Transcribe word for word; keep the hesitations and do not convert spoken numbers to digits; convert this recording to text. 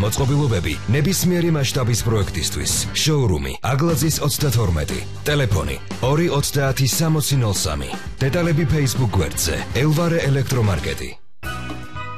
მოწყობილობები ნებისმიერი მასშტაბის პროექტისთვის. შოურუმი აგლაძის ოცდათორმეტი. ტელეფონი ორი ოცდაათი სამოცი ნოლ სამი. დეტალები Facebook გვერდზე ელვარე ელექტრომარკეტი.